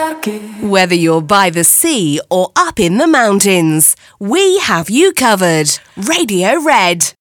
Whether you're by the sea or up in the mountains, we have you covered. Radio Red.